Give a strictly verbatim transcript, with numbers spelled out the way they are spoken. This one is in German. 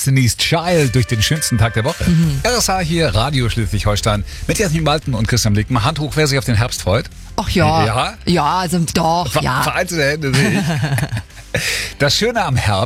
Destiny's Child durch den schönsten Tag der Woche. Mhm. R S H hier, Radio Schleswig-Holstein mit Jasmin Malten und Christian Blickmann. Hand hoch, wer sich auf den Herbst freut. Ach ja. Ja? Ja, also doch, Ver ja. Vereinzelte Hände sehe ich. Das Schöne am Herbst